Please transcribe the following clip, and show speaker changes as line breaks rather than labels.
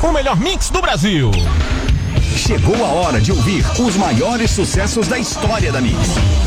o melhor mix do Brasil.
Chegou a hora de ouvir os maiores sucessos da história da Mix.